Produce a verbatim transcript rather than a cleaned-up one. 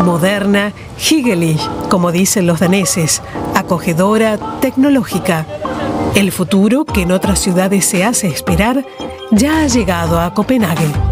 Moderna, hyggelig, como dicen los daneses, acogedora, tecnológica. El futuro, que en otras ciudades se hace esperar, ya ha llegado a Copenhague.